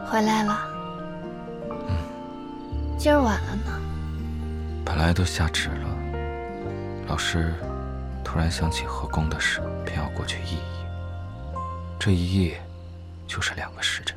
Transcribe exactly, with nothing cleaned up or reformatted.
回来了。 嗯。 今儿晚了呢。 本来都下旨了，老师突然想起河宫的事，偏要过去议议。这一议就是两个时辰。